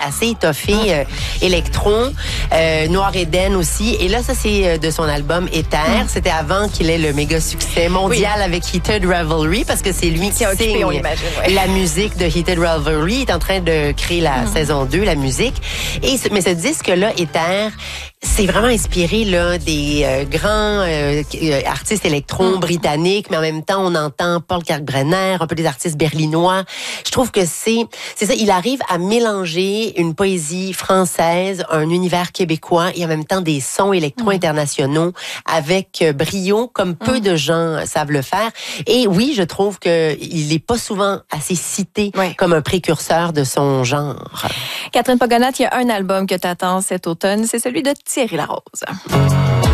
assez étoffé, électron, Noir Eden aussi. Et là, ça, c'est de son album Éther. C'était avant qu'il ait le méga succès mondial avec Heated Revelry, parce que c'est lui qui signe la musique de Heated Revelry. Il est en train de créer la saison 2, la musique. Mais ce disque-là, Éther, c'est vraiment inspiré là des grands artistes électro britanniques, mais en même temps, on entend Paul Kalkbrenner, un peu des artistes berlinois. Je trouve que c'est ça, il arrive à mélanger une poésie française, un univers québécois et en même temps des sons électro-internationaux avec brio, comme peu de gens savent le faire. Et oui, je trouve qu'il n'est pas souvent assez cité comme un précurseur de son genre. Catherine Pogonat, il y a un album que tu attends cet automne, c'est celui de Thierry Larose.